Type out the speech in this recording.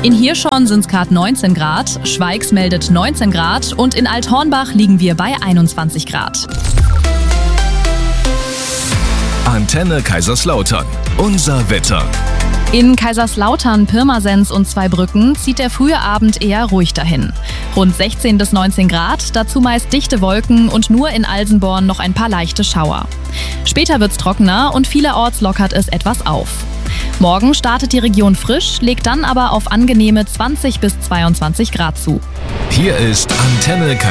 In Hirschhorn sind es gerade 19 Grad, Schweigs meldet 19 Grad und in Althornbach liegen wir bei 21 Grad. Antenne Kaiserslautern. Unser Wetter. In Kaiserslautern, Pirmasens und Zweibrücken zieht der frühe Abend eher ruhig dahin. Rund 16 bis 19 Grad, dazu meist dichte Wolken und nur in Alsenborn noch ein paar leichte Schauer. Später wird's trockener und vielerorts lockert es etwas auf. Morgen startet die Region frisch, legt dann aber auf angenehme 20 bis 22 Grad zu. Hier ist Antenne Kaiserslautern.